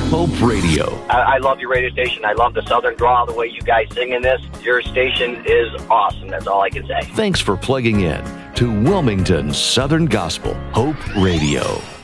Hope Radio. I love your radio station. I love the Southern drawl, the way you guys sing in this. Your station is awesome. That's all I can say. Thanks for plugging in to Wilmington's Southern Gospel, Hope Radio.